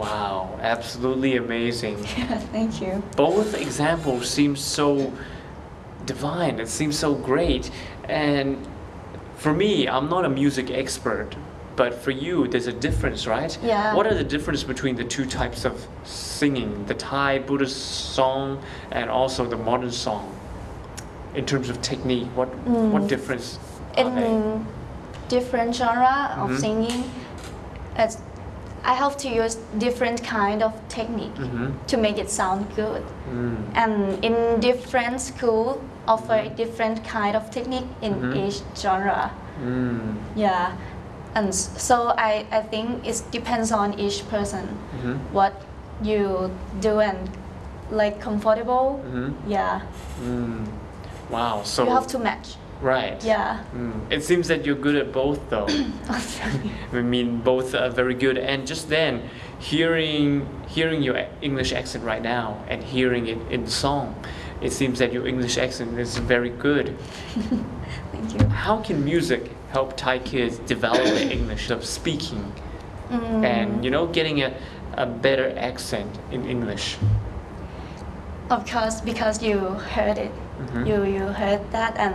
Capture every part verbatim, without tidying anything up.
Wow, absolutely amazing. Yeah, thank you. Both examples seem so divine, it seems so great. And for me, I'm not a music expert, but for you, there's a difference, right? Yeah. What are the difference between the two types of singing, the Thai Buddhist song and also the modern song? In terms of technique, what Mm. what difference are In they? different genre of Mhm. singing, it's, I have to use different kind of technique Mhm. to make it sound good. Mm. And in different school offer different kind of technique in Mhm. each genre. Mm. Yeah, and s- so I, I think it depends on each person Mhm. what you do and like comfortable. Mhm. Yeah, Mm. Wow, so you have to match. right. Yeah. Mm. It seems that you're good at both though. I mean, both are very good. And just then, hearing hearing your English accent right now and hearing it in the song, it seems that your English accent is very good. Thank you. How can music help Thai kids develop their English of speaking Mm, and, you know, getting a, a better accent in English? of course, because you heard it, Mhm. you you heard that, and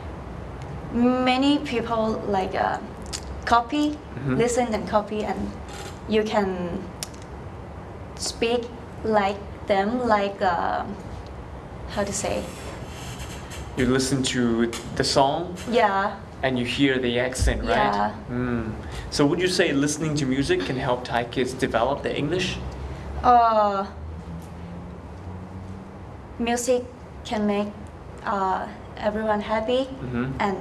many people like uh, copy, Mhm. listen and copy, and you can speak like them, like uh, how to say? You listen to the song Yeah, and you hear the accent, right? Yeah. Mm. So would you say listening to music can help Thai kids develop their English? uh, music can make uh, everyone happy, Mhm. and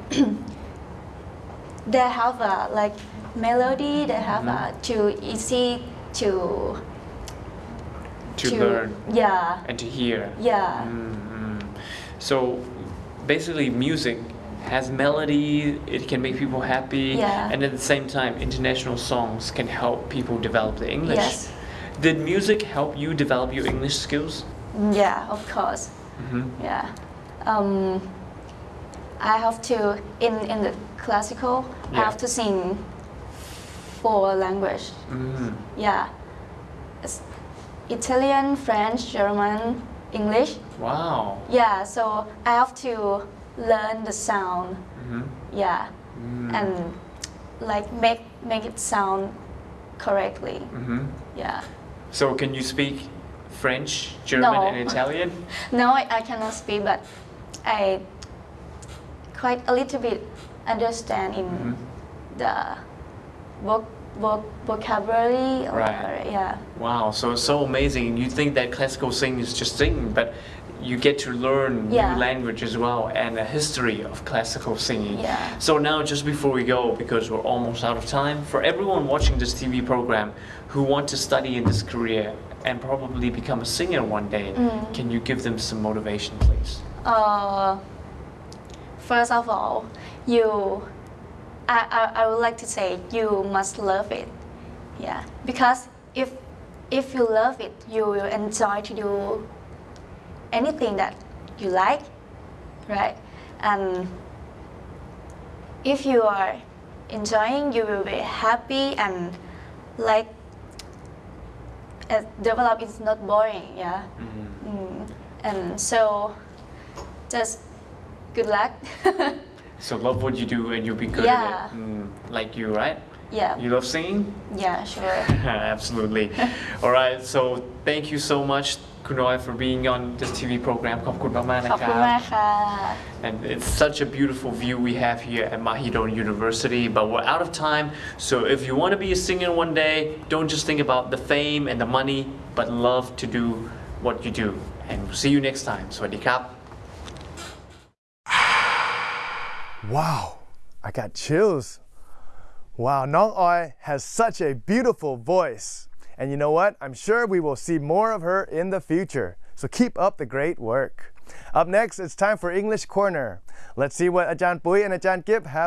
they have a like melody. They have a too easy to To learn Yeah, and to hear. yeah, Mhm. So basically music has melody, it can make people happy, Yeah. and at the same time international songs can help people develop their English. Yes. Did music help you develop your English skills? yeah. Of course. Mhm. Yeah. Um, I have to in in the classical. I Yeah. have to sing four language. Mm. Yeah. It's Italian, French, German, English. Wow. Yeah. So I have to learn the sound. Mhm. Yeah. Mm. And like make make it sound correctly. Mhm. Yeah. So can you speak French, German, No. and Italian? No, I, I cannot speak, but I quite a little bit understand in Mhm. the voc, voc, vocabulary. Or, Right. Yeah. Wow, so it's so amazing. You think that classical singing is just singing, but you get to learn Yeah. new language as well and a history of classical singing. Yeah. So now, just before we go, because we're almost out of time, for everyone watching this T V program who want to study in this career and probably become a singer one day, Mm. can you give them some motivation, please? Uh, first of all, you, I, I, I would like to say you must love it. Yeah. Because if, if you love it, you will enjoy to do anything that you like, right? And if you are enjoying, you will be happy and like uh, develop is not boring, yeah. Mhm. Mm. And so just good luck. So love what you do and you'll be good Yeah. at it. Mm, like you, right? Yeah, You love singing? yeah, sure. Absolutely. All right, so thank you so much, Kunoy, for being on this T V program. ขอบคุณมากๆขนะอบคคุณรับมากค่ะ And it's such a beautiful view we have here at Mahidol University, but we're out of time. So if you want to be a singer one day, don't just think about the fame and the money, but love to do what you do. And we'll see you next time. สวัสดีครับ Wow, I got chills. Wow, Nong Oi has such a beautiful voice. And you know what? I'm sure we will see more of her in the future. So keep up the great work. Up next, it's time for English Corner. Let's see what Ajahn Pui and Ajahn Kip have